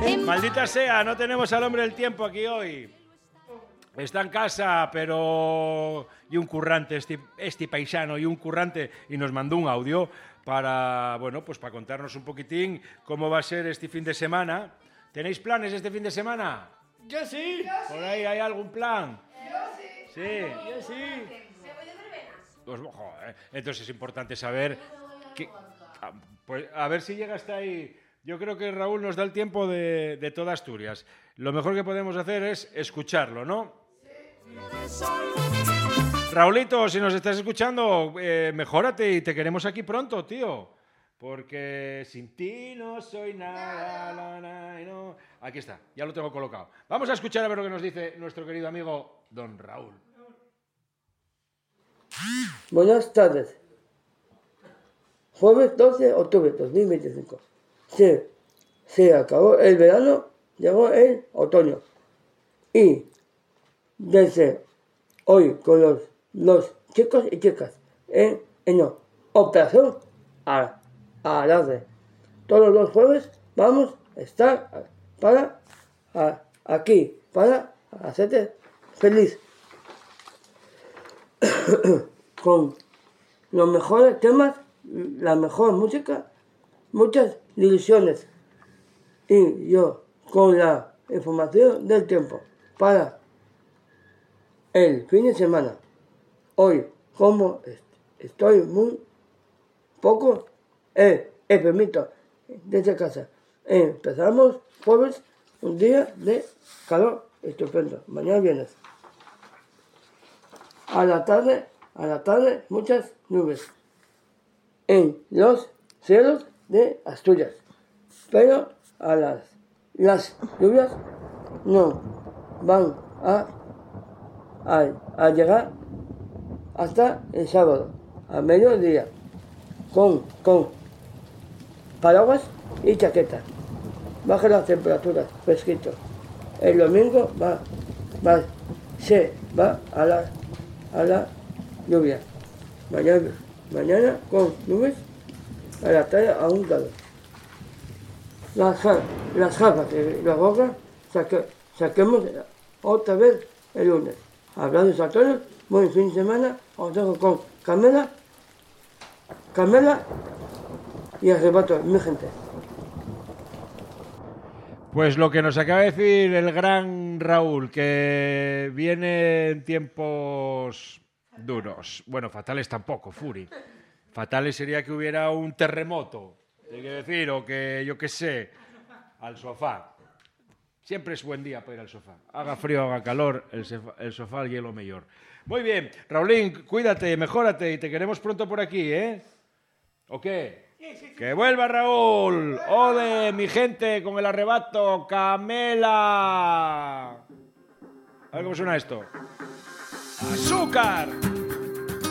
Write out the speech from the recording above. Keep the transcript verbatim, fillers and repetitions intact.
Maldita sea, no tenemos al hombre del tiempo aquí hoy. Está en casa, pero... Y un currante, este, este paisano, y un currante, y nos mandó un audio para, bueno, pues para contarnos un poquitín cómo va a ser este fin de semana. ¿Tenéis planes este fin de semana? Yo sí. ¿Por ahí hay algún plan? Yo sí. Sí. Yo sí. ¿Se voy de verbenas? Pues, joder, entonces es importante saber... Que, pues, a ver si llega hasta ahí... Yo creo que Raúl nos da el tiempo de, de toda Asturias. Lo mejor que podemos hacer es escucharlo, ¿no? Raulito, si nos estás escuchando, eh, mejórate y te queremos aquí pronto, tío. Porque sin ti no soy nada, la, la, no. Aquí está, ya lo tengo colocado. Vamos a escuchar a ver lo que nos dice nuestro querido amigo don Raúl. Buenas tardes. Jueves doce de octubre de dos mil veinticinco. Se, se acabó el verano, llegó el otoño. Y desde hoy con los, los chicos y chicas en, en la operación a, a alarde. Todos los jueves vamos a estar para a, aquí, para hacerte feliz. Con los mejores temas, la mejor música, muchas ilusiones. Y yo con la información del tiempo para el fin de semana. Hoy, como estoy muy poco, eh, eh, permito, desde casa. Empezamos jueves, un día de calor estupendo. Mañana viernes. A la tarde, a la tarde, muchas nubes en los cielos de Asturias. Pero a las, las lluvias no van a A, a llegar hasta el sábado, a mediodía, con, con paraguas y chaqueta. Baja las temperaturas, fresquito. El domingo va, va, se va a la, a la lluvia. Mañana, mañana con nubes, a la tarde a un grado. Las, las gafas y la gorra saque, saquemos otra vez el lunes. Hablando a todos, buen fin de semana, os dejo con Camela, Camela y Arrebato, mi gente. Pues lo que nos acaba de decir el gran Raúl, que viene en tiempos duros. Bueno, fatales tampoco, Furi. Fatales sería que hubiera un terremoto, hay que decir, o que, yo qué sé, al sofá. Siempre es buen día para ir al sofá. Haga frío, haga calor, el sofá, el sofá el hielo mejor. Muy bien, Raulín, cuídate, mejórate y te queremos pronto por aquí, ¿eh? ¿O qué? Sí, sí, sí. ¡Que vuelva Raúl! ¡Ode, mi gente, con el arrebato! ¡Camela! A ver cómo suena esto. ¡Azúcar!